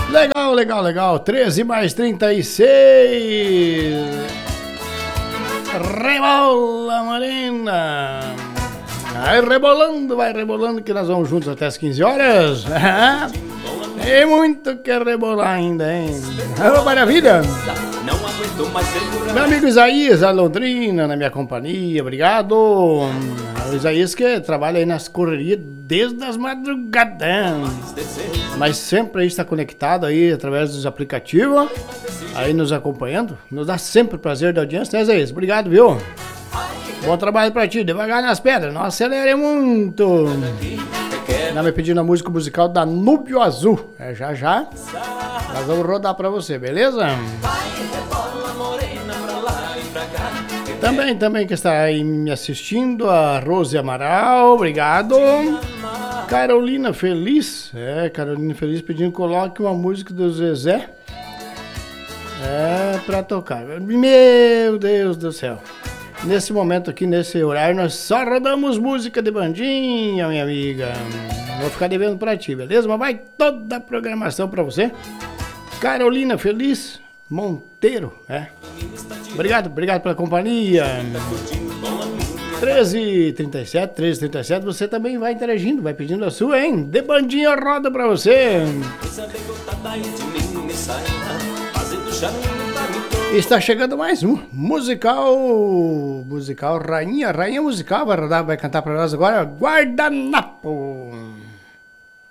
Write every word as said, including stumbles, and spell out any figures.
Legal, legal, legal. treze mais trinta e seis. Rebola, morena. Vai rebolando, vai rebolando que nós vamos juntos até as quinze horas. Tem muito que rebolar ainda, hein? Oh, maravilha! Meu amigo Isaías, a Londrina, na minha companhia, obrigado. O Isaías que trabalha aí nas correrias desde as madrugadas, mas sempre aí está conectado aí através dos aplicativos, aí nos acompanhando. Nos dá sempre prazer da audiência, né, Isaías? Obrigado, viu? Bom trabalho pra ti, devagar nas pedras, não acelere muito. Tá me pedindo a música musical da Núbio Azul. É, já já nós vamos rodar pra você, beleza? Também, também que está aí me assistindo, a Rose Amaral, obrigado. Carolina Feliz, é, Carolina Feliz pedindo que coloque uma música do Zezé. É, pra tocar. Meu Deus do céu. Nesse momento aqui, nesse horário, nós só rodamos música de bandinha, minha amiga. Vou ficar devendo pra ti, beleza? Mas vai toda a programação pra você. Carolina Feliz Monteiro, é. Obrigado, obrigado pela companhia. treze e trinta e sete, treze e trinta e sete, você também vai interagindo, vai pedindo a sua, hein? De bandinha roda pra você. Está chegando mais um musical, musical Rainha, Rainha Musical, vai rodar, vai cantar pra nós agora, Guardanapo.